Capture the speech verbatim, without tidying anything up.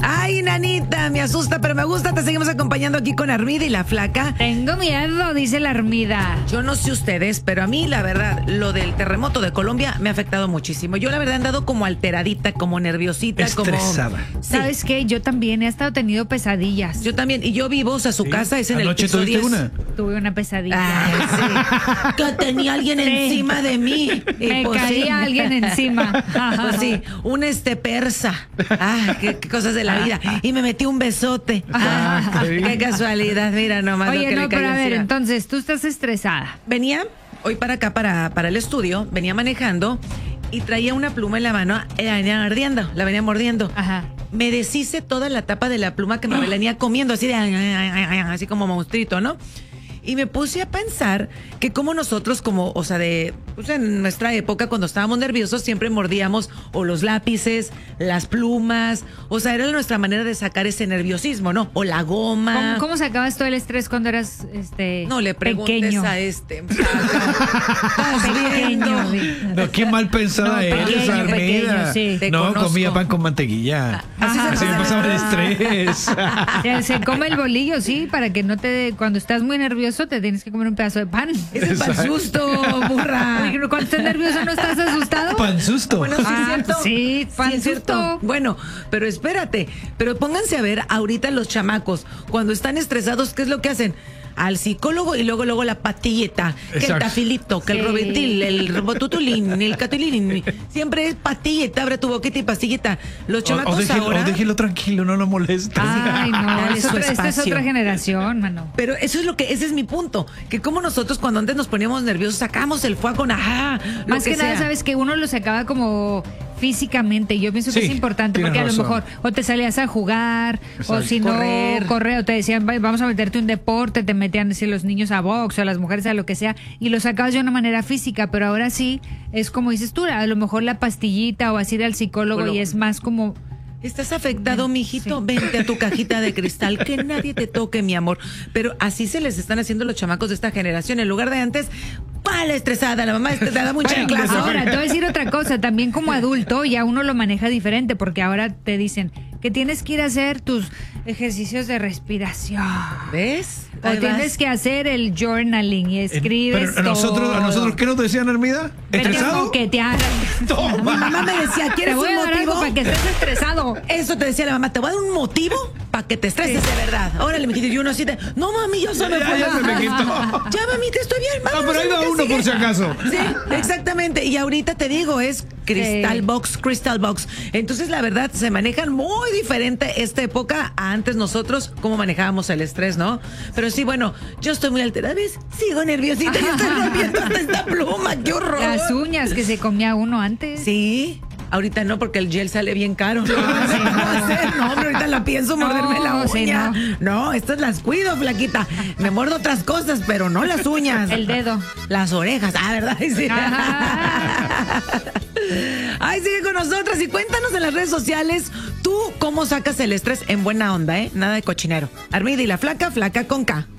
Ay, nanita, me asusta, pero me gusta. Te seguimos acompañando aquí con Armida y la Flaca. Tengo miedo, dice la Armida. Yo no sé ustedes, pero a mí, la verdad, lo del terremoto de Colombia me ha afectado muchísimo. Yo, la verdad, he andado como alteradita, como nerviosita, estresada. como... Sí. ¿Sabes qué? Yo también he estado teniendo pesadillas. Yo también. Y yo vivo, o sea, su ¿Sí? casa es en ¿Anoche el piso tuviste diez. una? Tuve una pesadilla. Ay, sí. Que tenía alguien Sí. encima de mí. Y Me pues, caía sí. alguien encima. Pues sí, un este persa. Ah, qué, qué cosas de la vida. Y me metí un besote. Ah, qué qué bien. casualidad, mira nomás. lo Oye, que no, le pero cayó a ver, encima. entonces, tú estás estresada. Venía hoy para acá, para, para el estudio, venía manejando y traía una pluma en la mano, la venía ardiendo, la venía mordiendo. Ajá. Me deshice toda la tapa de la pluma que me la venía comiendo, así de, así como monstruito, ¿no? Y me puse a pensar que como nosotros, como, o sea, de, pues en nuestra época, cuando estábamos nerviosos, siempre mordíamos o los lápices, las plumas, o sea, era nuestra manera de sacar ese nerviosismo, ¿no? O la goma. ¿Cómo, cómo sacabas todo el estrés cuando eras este No le preguntes pequeño? a este. Estás Pequeño, viendo. sí. No, qué mal pensada No, eres, pequeño, Armida. pequeño, sí. Te No, conozco. comía pan con mantequilla. Así Ajá. se Así me pasaba el pasaba. estrés. Se, se come el bolillo, sí, para que no te... Cuando estás muy nervioso te tienes que comer un pedazo de pan. Ese es para el Exacto. susto, burra. Oye, cuando estás nervioso no estás asustado. Pan susto. Bueno, sí, Ah, es cierto. sí, pan es cierto. susto. Bueno, pero espérate. Pero pónganse a ver ahorita los chamacos, cuando están estresados, ¿qué es lo que hacen? Al psicólogo y luego luego la patilleta, que el Exacto. tafilito, que el Sí. robentil, el robotutulín, el catulín. Siempre es pastilleta, abre tu boquita y pastilleta. Los O, chamacos o déjelo, ahora... o déjelo tranquilo, no lo molestes. Ay, no, Dale es su otra, esta es espacio. otra generación, mano. Pero eso es lo que, ese es mi punto, que como nosotros cuando antes nos poníamos nerviosos sacamos el fuego, ajá, lo Más que, nada, sea. sabes que uno lo sacaba como físicamente. Yo pienso que Sí, es importante tienes porque a lo razón. mejor o te salías a jugar o Exacto. si no Correr. correr o te decían "Va- vamos a meterte un deporte", te metían así los niños a box o las mujeres a lo que sea y lo sacabas de una manera física, pero ahora sí es como dices tú, a lo mejor la pastillita o así ir al psicólogo Bueno. y es más como ¿Estás afectado, mijito? Sí. Vente a tu cajita de cristal, que nadie te toque, mi amor. Pero así se les están haciendo los chamacos de esta generación. En lugar de antes, ¡pala estresada! La mamá te da un chanclazo. Ahora, te voy a decir otra cosa, también como adulto ya uno lo maneja diferente porque ahora te dicen que tienes que ir a hacer tus ejercicios de respiración. ¿Ves? O Ahí tienes vas. que hacer el journaling y escribes Pero a nosotros, todo. ¿a nosotros qué nos decían, Armida? Vete a ¿Estresado? coquetear. Mi Toma. mamá me decía, Te ¿quieres voy un a dar algo motivo? para que estés estresado. Eso te decía la mamá, te voy a dar un motivo para que te estreses de verdad. Órale, mijito, y uno así de, no, mami, yo se me Ya, fue. ya se me quitó. Ya, mami, te estoy bien. Ah, vámonos, pero ahí a lo va que uno sigue. por si acaso. Sí, exactamente. Y ahorita te digo, es Crystal Sí. Box, Crystal Box. Entonces, la verdad, se manejan muy diferente esta época a antes nosotros, cómo manejábamos el estrés, ¿no? Pero sí, bueno, yo estoy muy alterada, ¿ves? Sigo nerviosita, ya estoy rompiendo hasta esta pluma, qué horror. Las uñas que se comía uno antes. Sí. Ahorita no, porque el gel sale bien caro. No, no, hacer, no hombre, ahorita la pienso No, morderme la sí, uña. no. no. estas las cuido, flaquita. Me muerdo otras cosas, pero no las uñas. El dedo. Las orejas, ah, ¿verdad? Sí. Ajá. Ay, sigue con nosotras y cuéntanos en las redes sociales tú cómo sacas el estrés en buena onda, ¿eh? Nada de cochinero. Armida y la Flaca, Flaca con K.